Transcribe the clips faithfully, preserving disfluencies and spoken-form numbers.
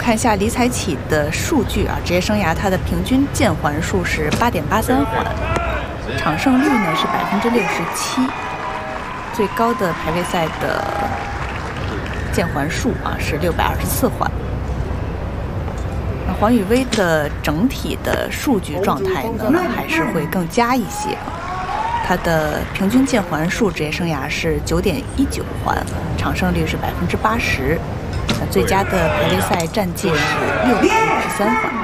看一下李彩启的数据啊，职业生涯他的平均键环数是八点八三环，场胜率呢是百分之六十七，最高的排位赛的键环数啊是六百二十四环。那黄宇威的整体的数据状态呢还是会更佳一些，他的平均键环数职业生涯是九点一九环，场胜率是百分之八十。最佳的排位赛战绩是六百五十三环，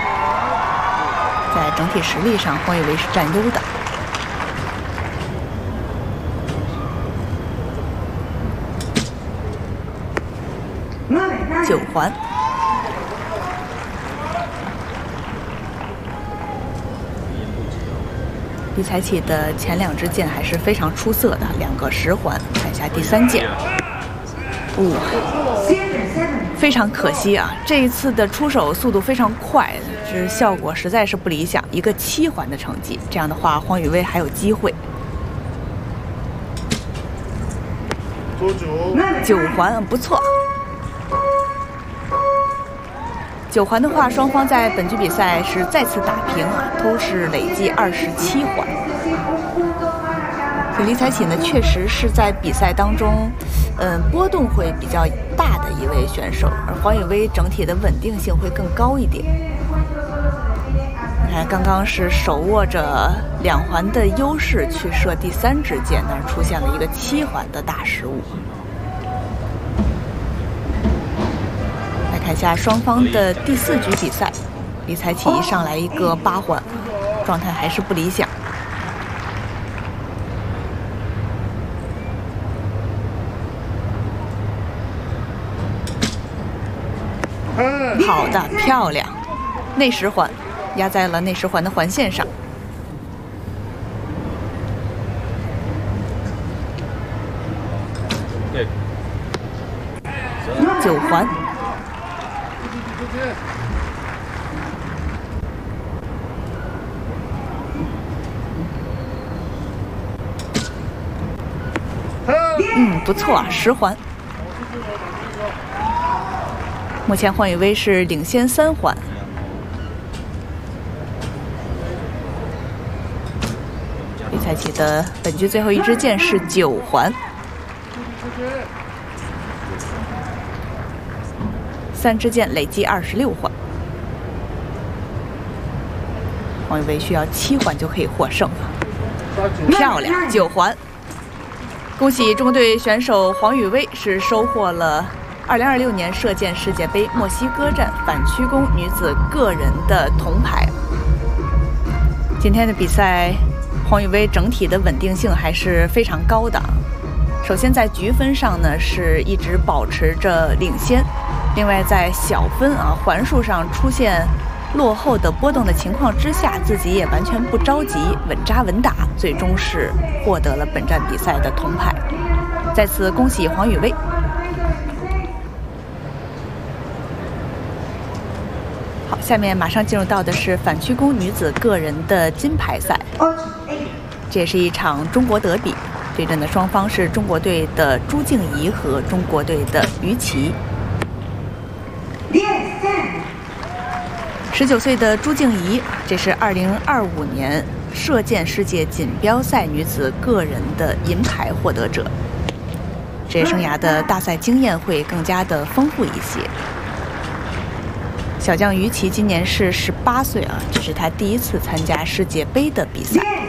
在整体实力上，黄宇威是占优的。九环，李彩启的前两支箭还是非常出色的，两个十环。看一下第三箭，五、哦。非常可惜啊，这一次的出手速度非常快，这效果实在是不理想。一个七环的成绩，这样的话黄宇威还有机会。九环不错，九环的话，双方在本局比赛是再次打平啊，都是累计二十七环。李彩启呢，确实是在比赛当中，嗯，波动会比较大的一位选手，而黄宇威整体的稳定性会更高一点。你看，刚刚是手握着两环的优势去射第三支箭，那儿出现了一个七环的大失误。来看一下双方的第四局比赛，李彩启一上来一个八环，状态还是不理想。好的，漂亮，内十环，压在了内十环的环线上。九环，嗯，不错，十环。目前黄宇威是领先三环。李彩启的本局最后一支箭是九环，三支箭累计二十六环。黄宇威需要七环就可以获胜了，漂亮，九环！恭喜中国队选手黄宇威是收获了二零二六年射箭世界杯墨西哥站反曲弓女子个人的铜牌。今天的比赛，黄宇威整体的稳定性还是非常高的。首先在局分上呢，是一直保持着领先；另外在小分啊环数上出现落后的波动的情况之下，自己也完全不着急，稳扎稳打，最终是获得了本站比赛的铜牌。再次恭喜黄宇威。好，下面马上进入到的是反曲弓女子个人的金牌赛，这也是一场中国德比，对阵的双方是中国队的朱静怡和中国队的于琦。十九岁的朱静怡，这是二零二五年射箭世界锦标赛女子个人的银牌获得者，职业生涯的大赛经验会更加的丰富一些。小将于琦今年是十八岁啊，这是他第一次参加世界杯的比赛。